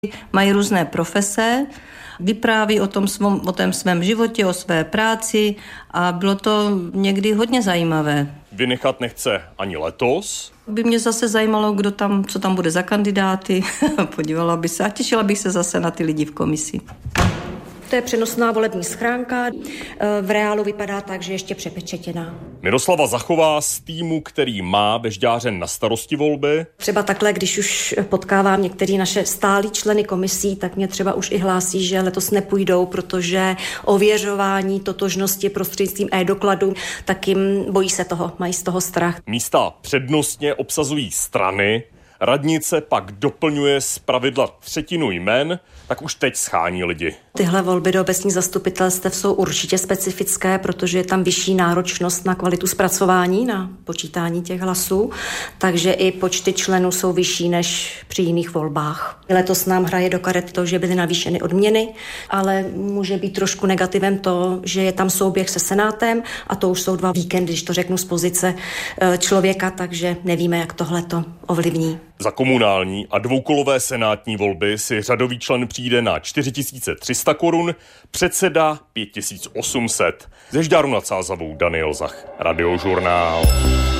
Mají různé profese, vypráví o tom svém životě, o své práci a bylo to někdy hodně zajímavé. Vynechat nechce ani letos. By mě zase zajímalo, co tam bude za kandidáty. Podívala by se a těšila bych se zase na ty lidi v komisi. To je přenosná volební schránka. V reálu vypadá tak, že ještě přepečetěná. Miroslava Zachová z týmu, který má ve Žďáře na starosti volby. Třeba takhle, když už potkávám některé naše stálí členy komisí, tak mě třeba už i hlásí, že letos nepůjdou, protože ověřování totožnosti prostřednictvím e-dokladů, tak jim bojí se toho, mají z toho strach. Místa přednostně obsazují strany, radnice pak doplňuje zpravidla třetinu jmen, tak už teď schání lidi. Tyhle volby do obecních zastupitelstev jsou určitě specifické, protože je tam vyšší náročnost na kvalitu zpracování, na počítání těch hlasů, takže i počty členů jsou vyšší než při jiných volbách. Letos nám hraje do karet to, že byly navýšeny odměny, ale může být trošku negativem to, že je tam souběh se Senátem a to už jsou 2 víkendy, když to řeknu z pozice člověka, takže nevíme, jak tohle to ovlivní. Za komunální a dvoukolové senátní volby si řadový člen přijde na 4300 korun, předseda 5800. Ze Žďáru nad Sázavou Daniel Zach, Radiožurnál.